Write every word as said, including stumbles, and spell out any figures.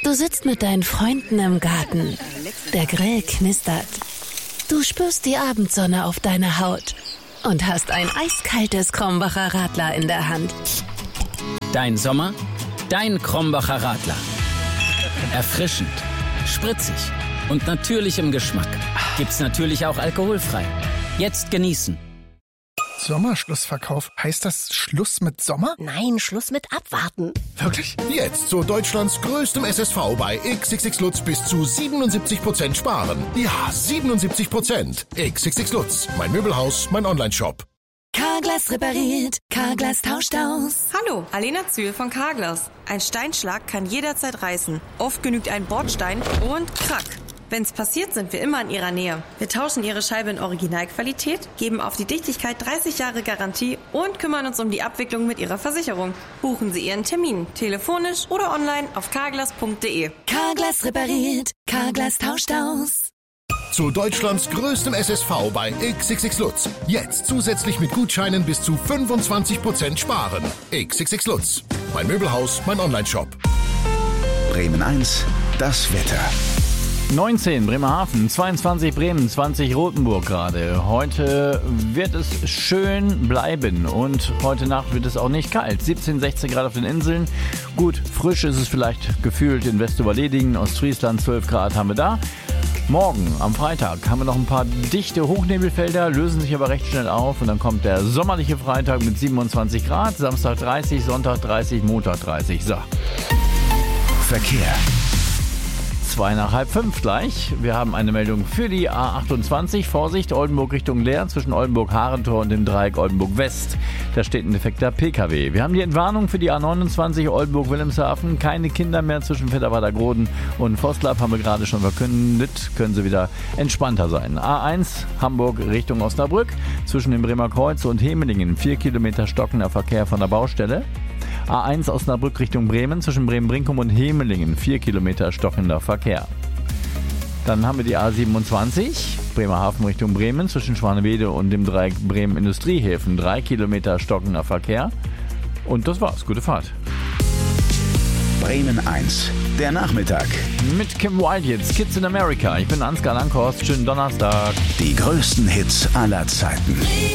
Du sitzt mit deinen Freunden im Garten. Der Grill knistert. Du spürst die Abendsonne auf deiner Haut und hast ein eiskaltes Krombacher Radler in der Hand. Dein Sommer, dein Krombacher Radler. Erfrischend, spritzig und natürlich im Geschmack. Gibt's natürlich auch alkoholfrei. Jetzt genießen. Sommerschlussverkauf. Heißt das Schluss mit Sommer? Nein, Schluss mit Abwarten. Wirklich? Jetzt zu Deutschlands größtem S S V bei X X X Lutz bis zu siebenundsiebzig Prozent sparen. Ja, siebenundsiebzig Prozent. X X X Lutz. Mein Möbelhaus, mein Onlineshop. Carglass repariert, Carglass tauscht aus. Hallo, Alena Zühl von Carglass. Ein Steinschlag kann jederzeit reißen. Oft genügt ein Bordstein und krack. Wenn's passiert, sind wir immer in Ihrer Nähe. Wir tauschen Ihre Scheibe in Originalqualität, geben auf die Dichtigkeit dreißig Jahre Garantie und kümmern uns um die Abwicklung mit Ihrer Versicherung. Buchen Sie Ihren Termin, telefonisch oder online auf carglass punkt de. Carglass repariert, Carglass tauscht aus. Zu Deutschlands größtem S S V bei X X X Lutz. Jetzt zusätzlich mit Gutscheinen bis zu fünfundzwanzig Prozent sparen. X X X Lutz. Mein Möbelhaus, mein Onlineshop. Bremen eins, das Wetter. neunzehn Bremerhaven, zweiundzwanzig Bremen, zwanzig Rothenburg gerade. Heute wird es schön bleiben und heute Nacht wird es auch nicht kalt. siebzehn, sechzehn Grad auf den Inseln. Gut, frisch ist es vielleicht gefühlt in Westüberledingen, Ostfriesland zwölf Grad haben wir da. Morgen, am Freitag, haben wir noch ein paar dichte Hochnebelfelder, lösen sich aber recht schnell auf und dann kommt der sommerliche Freitag mit siebenundzwanzig Grad, Samstag dreißig, Sonntag dreißig, Montag dreißig. So. Verkehr. Zwei nach halb fünf gleich. Wir haben eine Meldung für die A achtundzwanzig. Vorsicht, Oldenburg Richtung Leer zwischen Oldenburg-Harentor und dem Dreieck Oldenburg-West. Da steht ein defekter P K W. Wir haben die Entwarnung für die A neunundzwanzig Oldenburg-Wilhelmshaven. Keine Kinder mehr zwischen Vetterwader-Groden und Vosslav haben wir gerade schon verkündet. Können sie wieder entspannter sein. A eins Hamburg Richtung Osnabrück zwischen dem Bremer Kreuz und Hemelingen. Vier Kilometer stockender Verkehr von der Baustelle. A eins Osnabrück Richtung Bremen zwischen Bremen-Brinkum und Hemelingen. Vier Kilometer stockender Verkehr. Dann haben wir die A siebenundzwanzig Bremerhaven Richtung Bremen zwischen Schwanewede und dem Dreieck Bremen Industriehäfen. Drei Kilometer stockender Verkehr. Und das war's. Gute Fahrt. Bremen eins, der Nachmittag. Mit Kim Wilde jetzt, Kids in America. Ich bin Ansgar Langhorst. Schönen Donnerstag. Die größten Hits aller Zeiten.